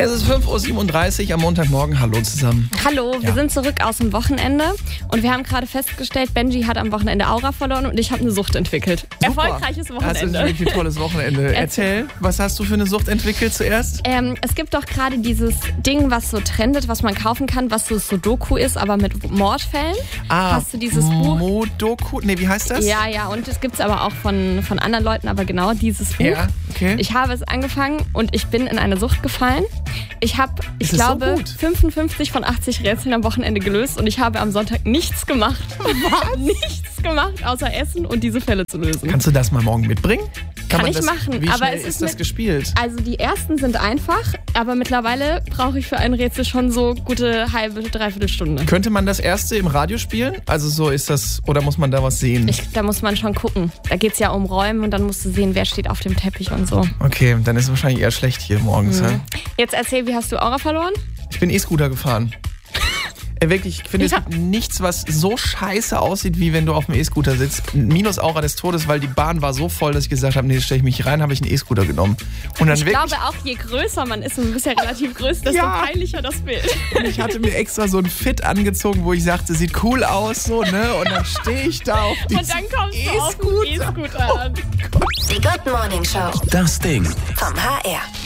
Es ist 5.37 Uhr am Montagmorgen. Hallo zusammen. Hallo, wir sind zurück aus dem Wochenende und wir haben gerade festgestellt, Benji hat am Wochenende Aura verloren und ich habe eine Sucht entwickelt. Super. Erfolgreiches Wochenende. Das ist wirklich ein tolles Wochenende. Erzähl, was hast du für eine Sucht entwickelt zuerst? Es gibt doch gerade dieses Ding, was so trendet, was man kaufen kann, was so Sudoku ist, aber mit Mordfällen. Hast du dieses Buch? Modoku? Nee, wie heißt das? Ja, und es gibt es aber auch von anderen Leuten, aber genau dieses Buch. Ja, okay. Ich habe es angefangen und ich bin in eine Sucht gefallen. Ich habe, ich glaube, so 55 von 80 Rätseln am Wochenende gelöst und ich habe am Sonntag nichts gemacht. Was? Nichts gemacht, außer essen und diese Fälle zu lösen. Kannst du das mal morgen mitbringen? Kann ich machen. Wie aber schnell es ist das gespielt? Also die ersten sind einfach, aber mittlerweile brauche ich für ein Rätsel schon so gute halbe, dreiviertel Stunde. Könnte man das erste im Radio spielen? Also so ist das, oder muss man da was sehen? Da muss man schon gucken. Da geht es ja um Räume und dann musst du sehen, wer steht auf dem Teppich und so. Okay, dann ist es wahrscheinlich eher schlecht hier morgens. Ja? Jetzt erzähl, wie hast du Aura verloren? Ich bin E-Scooter gefahren. Wirklich, ich finde, es gibt nichts, was so scheiße aussieht, wie wenn du auf dem E-Scooter sitzt. Minus Aura des Todes, weil die Bahn war so voll, dass ich gesagt habe, nee, stelle ich mich rein, habe ich einen E-Scooter genommen. Und dann ich glaube auch, je größer man ist, und du bist ja relativ groß, desto peinlicher das Bild. Und ich hatte mir extra so ein Fit angezogen, wo ich sagte, sieht cool aus, so, ne? Und dann stehe ich da auf diesem Und dann kommst du auf den E-Scooter an. Die Good Morning Show. Das Ding. Vom HR.